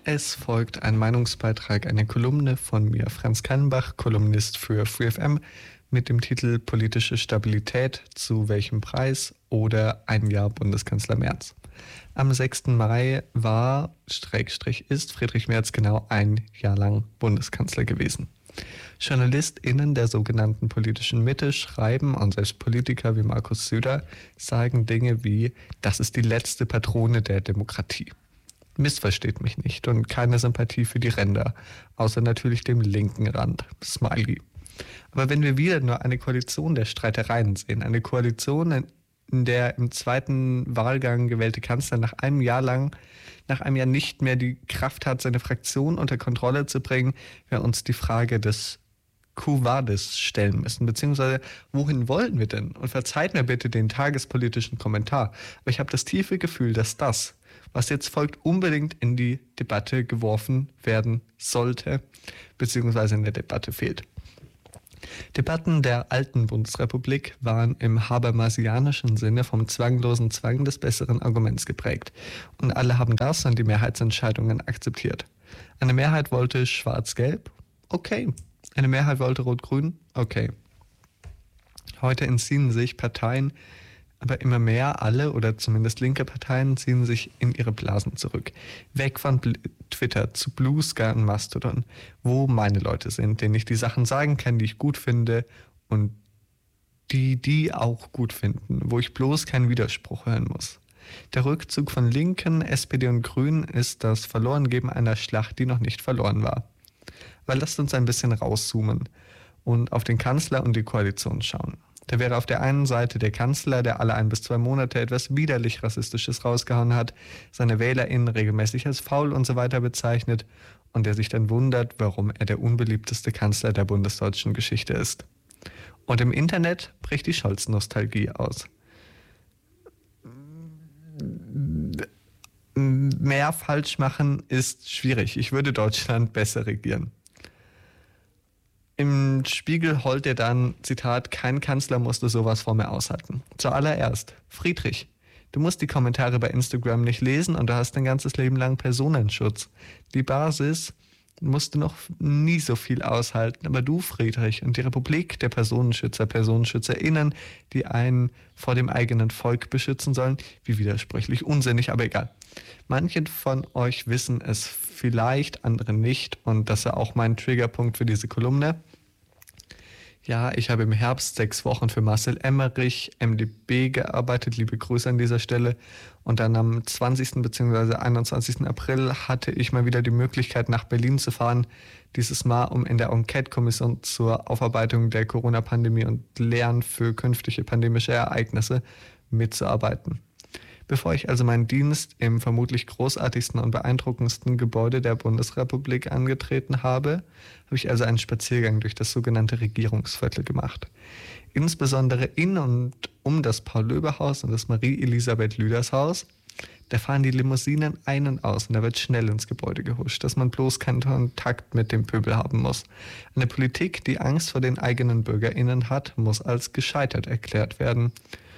Es folgt ein Meinungsbeitrag, eine Kolumne von mir, Franz Kallenbach, Kolumnist für FreeFM, mit dem Titel Politische Stabilität, zu welchem Preis oder ein Jahr Bundeskanzler Merz. Am 6. Mai ist Friedrich Merz genau ein Jahr lang Bundeskanzler gewesen. JournalistInnen der sogenannten politischen Mitte schreiben, und selbst Politiker wie Markus Söder sagen Dinge wie, das ist die letzte Patrone der Demokratie. Missversteht mich nicht und keine Sympathie für die Ränder, außer natürlich dem linken Rand, Smiley. Aber wenn wir wieder nur eine Koalition der Streitereien sehen, eine Koalition, in der im zweiten Wahlgang gewählte Kanzler nach einem Jahr nicht mehr die Kraft hat, seine Fraktion unter Kontrolle zu bringen, wir uns die Frage des Quo Vadis stellen müssen, beziehungsweise wohin wollen wir denn? Und verzeiht mir bitte den tagespolitischen Kommentar, aber ich habe das tiefe Gefühl, dass das, was jetzt folgt, unbedingt in die Debatte geworfen werden sollte, beziehungsweise in der Debatte fehlt. Debatten der alten Bundesrepublik waren im habermasianischen Sinne vom zwanglosen Zwang des besseren Arguments geprägt. Und alle haben das und die Mehrheitsentscheidungen akzeptiert. Eine Mehrheit wollte Schwarz-Gelb? Okay. Eine Mehrheit wollte Rot-Grün? Okay. Heute entziehen sich Parteien, aber immer mehr, alle oder zumindest linke Parteien, ziehen sich in ihre Blasen zurück. Weg von Twitter zu Blue Sky und Mastodon, wo meine Leute sind, denen ich die Sachen sagen kann, die ich gut finde und die auch gut finden, wo ich bloß keinen Widerspruch hören muss. Der Rückzug von Linken, SPD und Grünen ist das Verlorengeben einer Schlacht, die noch nicht verloren war. Weil lasst uns ein bisschen rauszoomen und auf den Kanzler und die Koalition schauen. Da wäre auf der einen Seite der Kanzler, der alle 1 bis 2 Monate etwas widerlich Rassistisches rausgehauen hat, seine WählerInnen regelmäßig als faul und so weiter bezeichnet und der sich dann wundert, warum er der unbeliebteste Kanzler der bundesdeutschen Geschichte ist. Und im Internet bricht die Scholz-Nostalgie aus. Mehr falsch machen ist schwierig. Ich würde Deutschland besser regieren. Im Spiegel heult er dann, Zitat, kein Kanzler musste sowas vor mir aushalten. Zuallererst, Friedrich, du musst die Kommentare bei Instagram nicht lesen und du hast dein ganzes Leben lang Personenschutz. Die Basis musste noch nie so viel aushalten, aber du, Friedrich, und die Republik der PersonenschützerInnen, die einen vor dem eigenen Volk beschützen sollen, wie widersprüchlich, unsinnig, aber egal. Manche von euch wissen es vielleicht, andere nicht, und das ist auch mein Triggerpunkt für diese Kolumne. Ja, ich habe im Herbst 6 Wochen für Marcel Emmerich, MdB, gearbeitet. Liebe Grüße an dieser Stelle. Und dann am 20. bzw. 21. April hatte ich mal wieder die Möglichkeit, nach Berlin zu fahren. Dieses Mal, um in der Enquete-Kommission zur Aufarbeitung der Corona-Pandemie und Lehren für künftige pandemische Ereignisse mitzuarbeiten. Bevor ich also meinen Dienst im vermutlich großartigsten und beeindruckendsten Gebäude der Bundesrepublik angetreten habe, habe ich also einen Spaziergang durch das sogenannte Regierungsviertel gemacht. Insbesondere in und um das Paul-Löbe-Haus und das Marie-Elisabeth-Lüders-Haus. Da fahren die Limousinen ein und aus und da wird schnell ins Gebäude gehuscht, dass man bloß keinen Kontakt mit dem Pöbel haben muss. Eine Politik, die Angst vor den eigenen BürgerInnen hat, muss als gescheitert erklärt werden.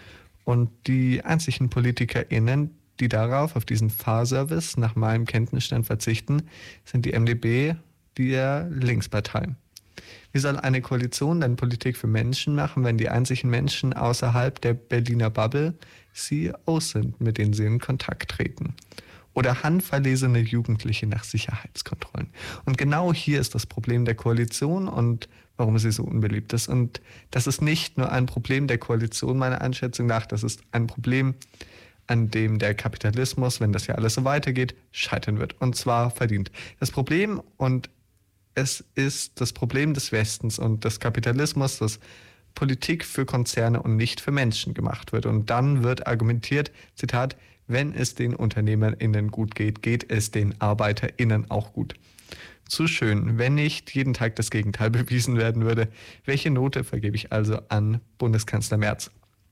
Und die einzigen PolitikerInnen, die auf diesen Fahrservice nach meinem Kenntnisstand verzichten, sind die MdB, der Linkspartei. Wie soll eine Koalition denn Politik für Menschen machen, wenn die einzigen Menschen außerhalb der Berliner Bubble CEOs sind, mit denen sie in Kontakt treten? Oder handverlesene Jugendliche nach Sicherheitskontrollen. Und genau hier ist das Problem der Koalition und warum sie so unbeliebt ist. Und das ist nicht nur ein Problem der Koalition, meiner Einschätzung nach, das ist ein Problem, an dem der Kapitalismus, wenn das ja alles so weitergeht, scheitern wird. Und zwar verdient. Das Problem, und es ist das Problem des Westens und des Kapitalismus, dass Politik für Konzerne und nicht für Menschen gemacht wird. Und dann wird argumentiert, Zitat, wenn es den UnternehmerInnen gut geht, geht es den ArbeiterInnen auch gut. Zu schön, wenn nicht jeden Tag das Gegenteil bewiesen werden würde. Welche Note vergebe ich also an Bundeskanzler Merz?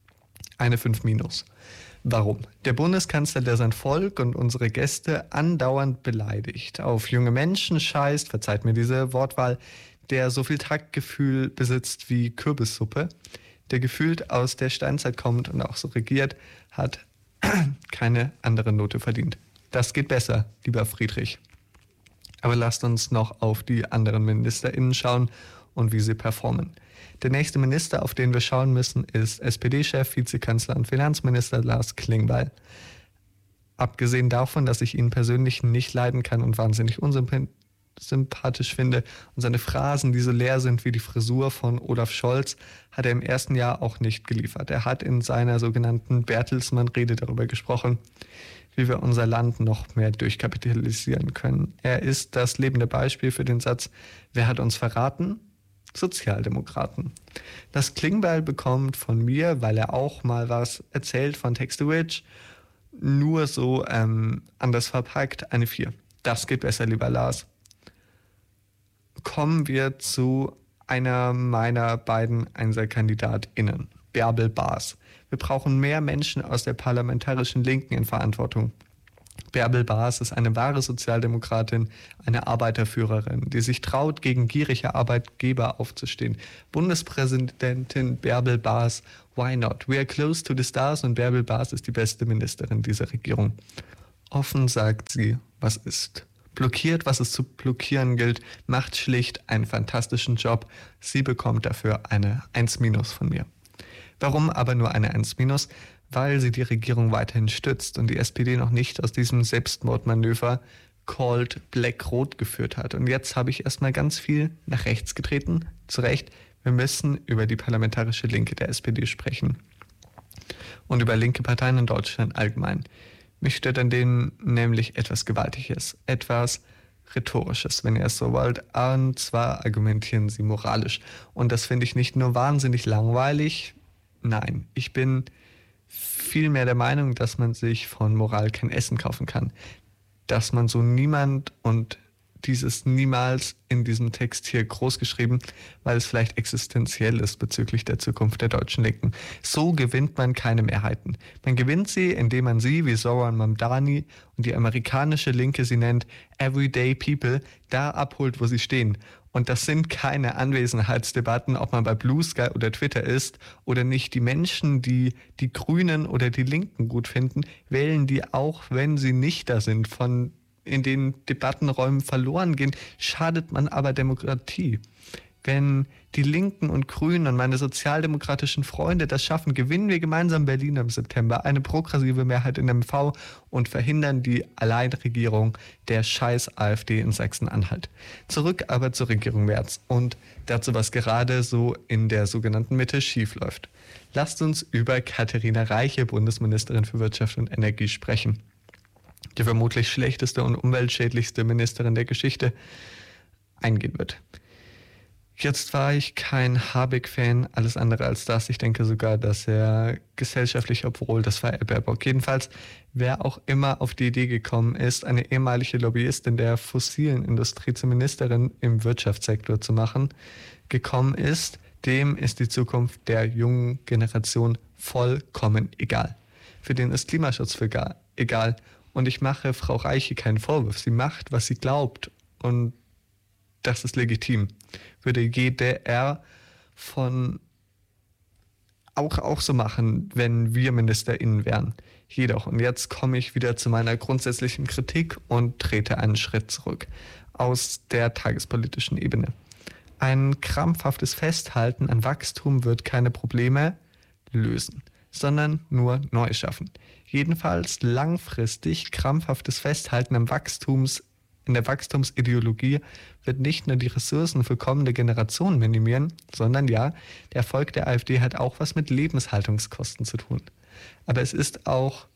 Eine 5-. Warum? Der Bundeskanzler, der sein Volk und unsere Gäste andauernd beleidigt, auf junge Menschen scheißt, verzeiht mir diese Wortwahl, der so viel Taktgefühl besitzt wie Kürbissuppe, der gefühlt aus der Steinzeit kommt und auch so regiert, hat keine andere Note verdient. Das geht besser, lieber Friedrich. Aber lasst uns noch auf die anderen MinisterInnen schauen und wie sie performen. Der nächste Minister, auf den wir schauen müssen, ist SPD-Chef, Vizekanzler und Finanzminister Lars Klingbeil. Abgesehen davon, dass ich ihn persönlich nicht leiden kann und wahnsinnig unsympathisch finde und seine Phrasen, die so leer sind wie die Frisur von Olaf Scholz, hat er im ersten Jahr auch nicht geliefert. Er hat in seiner sogenannten Bertelsmann-Rede darüber gesprochen, wie wir unser Land noch mehr durchkapitalisieren können. Er ist das lebende Beispiel für den Satz, wer hat uns verraten? Sozialdemokraten. Das Klingbeil bekommt von mir, weil er auch mal was erzählt von Text-to-Rich, nur so anders verpackt, eine 4. Das geht besser, lieber Lars. Kommen wir zu einer meiner beiden EinserkandidatInnen, Bärbel Baas. Wir brauchen mehr Menschen aus der parlamentarischen Linken in Verantwortung. Bärbel Baas ist eine wahre Sozialdemokratin, eine Arbeiterführerin, die sich traut, gegen gierige Arbeitgeber aufzustehen. Bundespräsidentin Bärbel Baas, why not? We are close to the stars und Bärbel Baas ist die beste Ministerin dieser Regierung. Offen sagt sie, was ist. Blockiert, was es zu blockieren gilt, macht schlicht einen fantastischen Job. Sie bekommt dafür eine 1- von mir. Warum aber nur eine 1-? Weil sie die Regierung weiterhin stützt und die SPD noch nicht aus diesem Selbstmordmanöver called Black-Rot geführt hat. Und jetzt habe ich erstmal ganz viel nach rechts getreten. Zu Recht, wir müssen über die parlamentarische Linke der SPD sprechen. Und über linke Parteien in Deutschland allgemein. Mich stört an denen nämlich etwas Gewaltiges, etwas Rhetorisches, wenn ihr es so wollt. Und zwar argumentieren sie moralisch. Und das finde ich nicht nur wahnsinnig langweilig, nein, ich bin vielmehr der Meinung, dass man sich von Moral kein Essen kaufen kann. Dass man so niemand und dieses niemals in diesem Text hier groß geschrieben, weil es vielleicht existenziell ist bezüglich der Zukunft der deutschen Linken. So gewinnt man keine Mehrheiten. Man gewinnt sie, indem man sie, wie Zoran Mamdani und die amerikanische Linke sie nennt, Everyday People, da abholt, wo sie stehen. Und das sind keine Anwesenheitsdebatten, ob man bei Blue Sky oder Twitter ist oder nicht. Die Menschen, die die Grünen oder die Linken gut finden, wählen die auch, wenn sie nicht da sind, in den Debattenräumen verloren gehen, schadet man aber Demokratie. Wenn die Linken und Grünen und meine sozialdemokratischen Freunde das schaffen, gewinnen wir gemeinsam Berlin im September, eine progressive Mehrheit in MV und verhindern die Alleinregierung der scheiß AfD in Sachsen-Anhalt. Zurück aber zur Regierung Merz und dazu, was gerade so in der sogenannten Mitte schiefläuft. Lasst uns über Katharina Reiche, Bundesministerin für Wirtschaft und Energie, sprechen. Die vermutlich schlechteste und umweltschädlichste Ministerin der Geschichte eingehen wird. Jetzt war ich kein Habeck-Fan, alles andere als das. Ich denke sogar, dass er gesellschaftlich, obwohl das war Baerbock. Jedenfalls, wer auch immer auf die Idee gekommen ist, eine ehemalige Lobbyistin der fossilen Industrie zur Ministerin im Wirtschaftssektor zu machen, gekommen ist, dem ist die Zukunft der jungen Generation vollkommen egal. Für den ist Klimaschutz egal. Und ich mache Frau Reiche keinen Vorwurf. Sie macht, was sie glaubt. Und das ist legitim. Würde jeder auch so machen, wenn wir MinisterInnen wären. Jedoch, und jetzt komme ich wieder zu meiner grundsätzlichen Kritik und trete einen Schritt zurück aus der tagespolitischen Ebene. Ein krampfhaftes Festhalten an Wachstum wird keine Probleme lösen, sondern nur neu schaffen. Jedenfalls langfristig krampfhaftes Festhalten in der Wachstumsideologie wird nicht nur die Ressourcen für kommende Generationen minimieren, sondern ja, der Erfolg der AfD hat auch was mit Lebenshaltungskosten zu tun. Aber es ist auch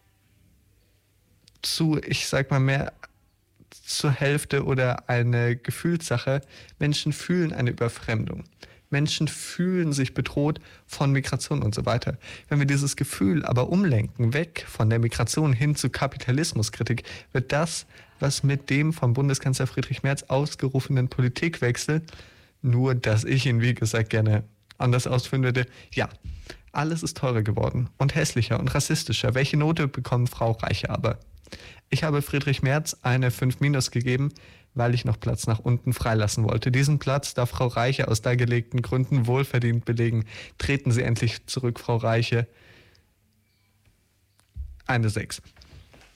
mehr zur Hälfte oder eine Gefühlssache. Menschen fühlen eine Überfremdung. Menschen fühlen sich bedroht von Migration und so weiter. Wenn wir dieses Gefühl aber umlenken, weg von der Migration hin zu Kapitalismuskritik, wird das, was mit dem vom Bundeskanzler Friedrich Merz ausgerufenen Politikwechsel, nur dass ich ihn, wie gesagt, gerne anders ausführen würde, ja, alles ist teurer geworden und hässlicher und rassistischer. Welche Note bekommt Frau Reiche aber? Ich habe Friedrich Merz eine 5- gegeben, weil ich noch Platz nach unten freilassen wollte. Diesen Platz darf Frau Reiche aus dargelegten Gründen wohlverdient belegen. Treten Sie endlich zurück, Frau Reiche. Eine 6.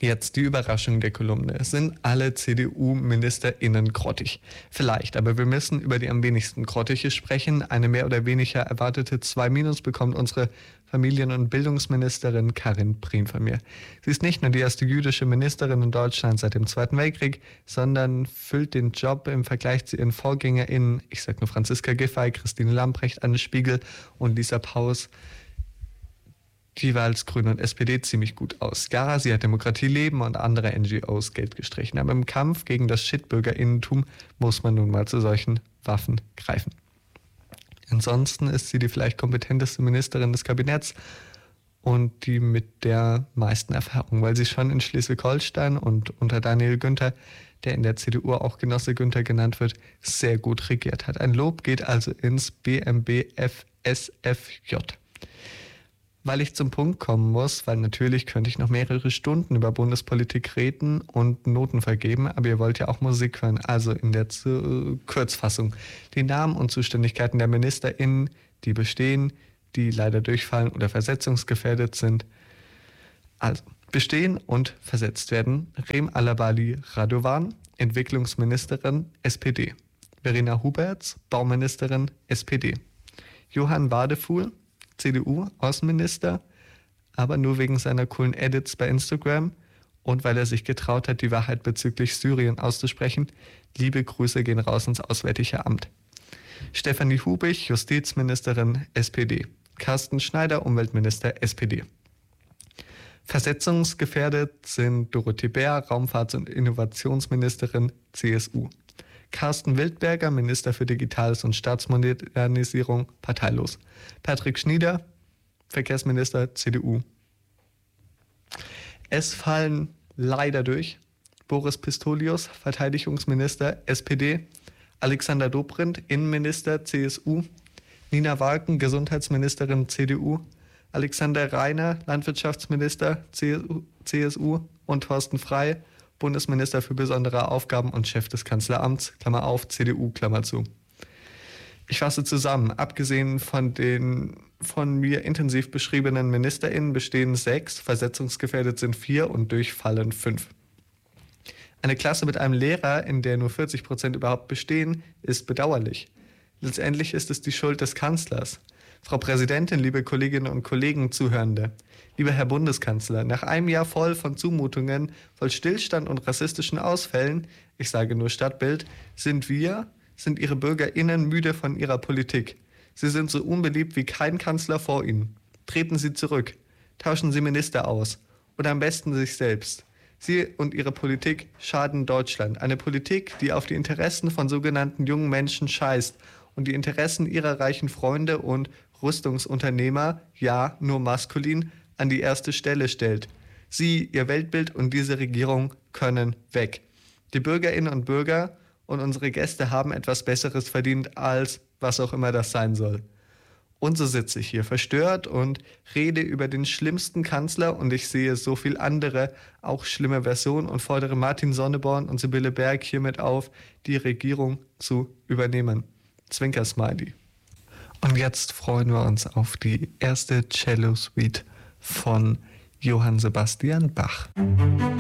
Jetzt die Überraschung der Kolumne. Sind alle CDU-MinisterInnen grottig? Vielleicht, aber wir müssen über die am wenigsten grottige sprechen. Eine mehr oder weniger erwartete 2- bekommt unsere Familien- und Bildungsministerin Karin Prien von mir. Sie ist nicht nur die erste jüdische Ministerin in Deutschland seit dem Zweiten Weltkrieg, sondern füllt den Job im Vergleich zu ihren VorgängerInnen, ich sag nur Franziska Giffey, Christine Lambrecht, Anne Spiegel und Lisa Paus, jeweils Grüne und SPD ziemlich gut aus. Gara, sie hat Demokratie leben und andere NGOs Geld gestrichen. Aber im Kampf gegen das Shitbürgerinnentum muss man nun mal zu solchen Waffen greifen. Ansonsten ist sie die vielleicht kompetenteste Ministerin des Kabinetts und die mit der meisten Erfahrung, weil sie schon in Schleswig-Holstein und unter Daniel Günther, der in der CDU auch Genosse Günther genannt wird, sehr gut regiert hat. Ein Lob geht also ins BMBF-SFJ. Weil ich zum Punkt kommen muss, weil natürlich könnte ich noch mehrere Stunden über Bundespolitik reden und Noten vergeben, aber ihr wollt ja auch Musik hören, also in der Kurzfassung. Die Namen und Zuständigkeiten der MinisterInnen, die bestehen, die leider durchfallen oder versetzungsgefährdet sind. Also, bestehen und versetzt werden: Rem Alabali Radovan, Entwicklungsministerin, SPD. Verena Huberts, Bauministerin, SPD. Johann Wadefuhl, CDU, Außenminister, aber nur wegen seiner coolen Edits bei Instagram und weil er sich getraut hat, die Wahrheit bezüglich Syrien auszusprechen. Liebe Grüße gehen raus ins Auswärtige Amt. Stefanie Hubich, Justizministerin, SPD. Carsten Schneider, Umweltminister, SPD. Versetzungsgefährdet sind Dorothee Bär, Raumfahrts- und Innovationsministerin, CSU. Carsten Wildberger, Minister für Digitales und Staatsmodernisierung, parteilos. Patrick Schnieder, Verkehrsminister, CDU. Es fallen leider durch Boris Pistorius, Verteidigungsminister, SPD. Alexander Dobrindt, Innenminister, CSU. Nina Walken, Gesundheitsministerin, CDU. Alexander Reiner, Landwirtschaftsminister, CSU. Und Thorsten Frey, Bundesminister für besondere Aufgaben und Chef des Kanzleramts, Klammer auf, CDU, Klammer zu. Ich fasse zusammen. Abgesehen von den von mir intensiv beschriebenen MinisterInnen bestehen 6, versetzungsgefährdet sind 4 und durchfallen 5. Eine Klasse mit einem Lehrer, in der nur 40% überhaupt bestehen, ist bedauerlich. Letztendlich ist es die Schuld des Kanzlers. Frau Präsidentin, liebe Kolleginnen und Kollegen, Zuhörende, lieber Herr Bundeskanzler, nach einem Jahr voll von Zumutungen, voll Stillstand und rassistischen Ausfällen, ich sage nur Stadtbild, sind Ihre BürgerInnen müde von Ihrer Politik. Sie sind so unbeliebt wie kein Kanzler vor Ihnen. Treten Sie zurück. Tauschen Sie Minister aus. Oder am besten sich selbst. Sie und Ihre Politik schaden Deutschland. Eine Politik, die auf die Interessen von sogenannten jungen Menschen scheißt und die Interessen ihrer reichen Freunde und Rüstungsunternehmer, ja, nur maskulin, an die erste Stelle stellt. Sie, Ihr Weltbild und diese Regierung können weg. Die Bürgerinnen und Bürger und unsere Gäste haben etwas Besseres verdient als was auch immer das sein soll. Und so sitze ich hier verstört und rede über den schlimmsten Kanzler und ich sehe so viel andere, auch schlimme Versionen und fordere Martin Sonneborn und Sibylle Berg hiermit auf, die Regierung zu übernehmen. Zwinker-Smiley. Und jetzt freuen wir uns auf die erste Cello-Suite von Johann Sebastian Bach.